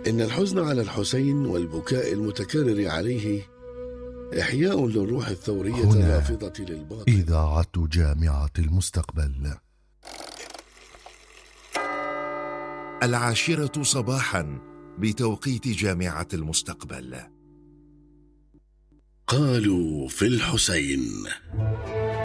إن الحزن على الحسين والبكاء المتكرر عليه إحياء للروح الثورية الرافضة للباطل. إذاعة جامعة المستقبل. 10 صباحا بتوقيت جامعة المستقبل. قالوا في الحسين.